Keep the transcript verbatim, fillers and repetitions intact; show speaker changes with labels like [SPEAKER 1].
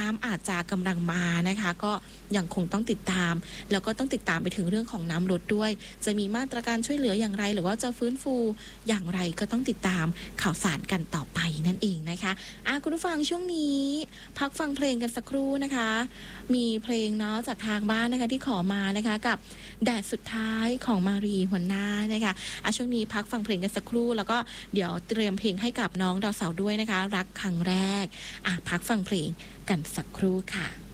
[SPEAKER 1] น้ำอาจจะกำลังมานะคะก็ยังคงต้องติดตามแล้วก็ต้องติดตามไปถึงเรื่องของน้ำลดด้วยจะมีมาตรการช่วยเหลืออย่างไรหรือว่าจะฟื้นฟูอย่างไรก็ต้องติดตามข่าวสารกันต่อไปนั่นเองนะคะอ่ะคุณผู้ฟังช่วงนี้พักฟังเพลงกันสักครู่นะคะมีเพลงเนาะจากทางบ้านนะคะที่ขอมานะคะกับแดดสุดท้ายของมารีหัวหน้านะคะอ่ะช่วงนี้พักฟังเพลงกันสักครู่แล้วก็เดี๋ยวเตรียมเพลงให้กับน้องดาวเสาร์ด้วยนะคะรักครั้งแรกอ่ะพักฟังเพลงกันสักครู่ค่ะ